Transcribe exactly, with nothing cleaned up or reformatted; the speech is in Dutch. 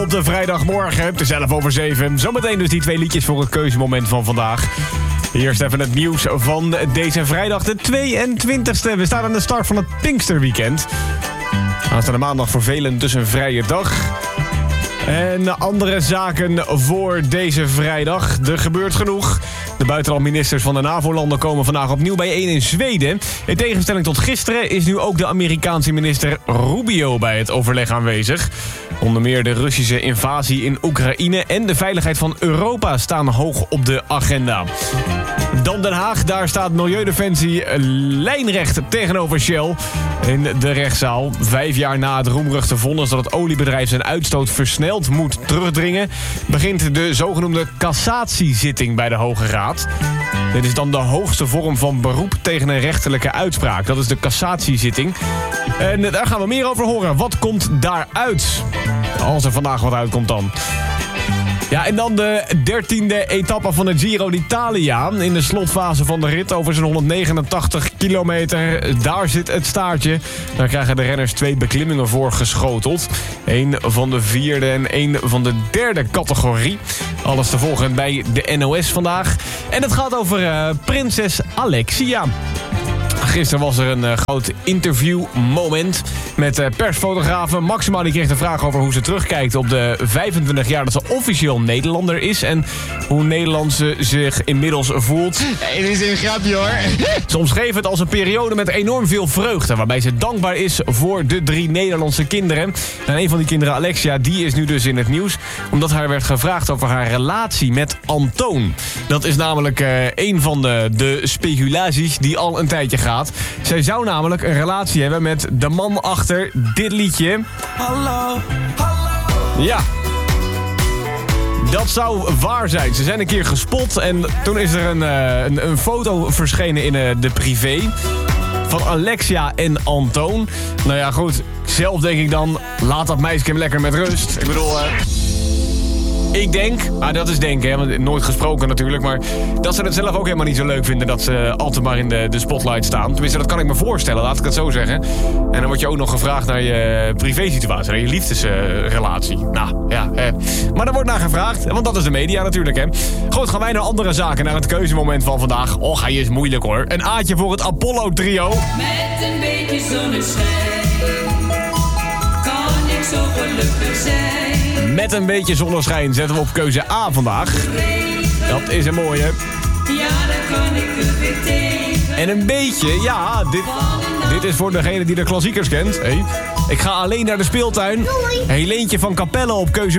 Op de vrijdagmorgen, het is elf over zeven. Zometeen dus die twee liedjes voor het keuzemoment van vandaag. Eerst even het nieuws van deze vrijdag, de tweeëntwintigste. We staan aan de start van het Pinksterweekend. Aanstaande maandag voor velen dus een vrije dag. En andere zaken voor deze vrijdag. Er gebeurt genoeg. De buitenlandministers van de NAVO-landen komen vandaag opnieuw bijeen in Zweden. In tegenstelling tot gisteren is nu ook de Amerikaanse minister Rubio bij het overleg aanwezig. Onder meer de Russische invasie in Oekraïne en de veiligheid van Europa staan hoog op de agenda. Dan Den Haag, daar staat Milieudefensie lijnrecht tegenover Shell in de rechtszaal. Vijf jaar na het roemruchte vonnis dat het oliebedrijf zijn uitstoot versneld moet terugdringen, begint de zogenoemde cassatiezitting bij de Hoge Raad. Dit is dan de hoogste vorm van beroep tegen een rechterlijke uitspraak. Dat is de cassatiezitting. En daar gaan we meer over horen. Wat komt daaruit? Als er vandaag wat uitkomt dan. Ja, en dan de dertiende etappe van de Giro d'Italia. In de slotfase van de rit over zijn honderdnegenentachtig kilometer. Daar zit het staartje. Daar krijgen de renners twee beklimmingen voor geschoteld. Eén van de vierde en één van de derde categorie. Alles te volgen bij de N O S vandaag. En het gaat over uh, prinses Alexia. Gisteren was er een uh, groot interviewmoment met uh, persfotografen. Maxima die kreeg de vraag over hoe ze terugkijkt op de vijfentwintig jaar dat ze officieel Nederlander is. En hoe Nederland ze zich inmiddels voelt. Het is een grapje hoor. Ze omschreef het als een periode met enorm veel vreugde. Waarbij ze dankbaar is voor de drie Nederlandse kinderen. En een van die kinderen, Alexia, die is nu dus in het nieuws. Omdat haar werd gevraagd over haar relatie met Antoon. Dat is namelijk uh, een van de, de speculaties die al een tijdje gaat. Zij zou namelijk een relatie hebben met de man achter dit liedje. Hallo, hallo. Ja. Dat zou waar zijn. Ze zijn een keer gespot en toen is er een, uh, een, een foto verschenen in uh, de privé van Alexia en Antoon. Nou ja, goed. Zelf denk ik dan, laat dat meisje lekker met rust. Ik bedoel... Uh, Ik denk, ah, dat is denken, hè, want nooit gesproken natuurlijk, maar dat ze het zelf ook helemaal niet zo leuk vinden dat ze altijd maar in de, de spotlight staan. Tenminste, dat kan ik me voorstellen, laat ik het zo zeggen. En dan word je ook nog gevraagd naar je privésituatie, naar je liefdesrelatie. Uh, nou, ja, hè. Maar daar wordt naar gevraagd, want dat is de media natuurlijk, hè. Goed, gaan wij naar andere zaken, naar het keuzemoment van vandaag. Och, hij is moeilijk hoor. Een aatje voor het Apollo-trio. Met een beetje zonneschijn kan ik zo gelukkig zijn. Met een beetje zonneschijn zetten we op keuze A vandaag. Dat is een mooie. Ja, dan kan ik er weer tegen. En een beetje, ja, dit, dit is voor degene die de klassiekers kent. Hey. Ik ga alleen naar de speeltuin. Heleentje van Capelle op keuze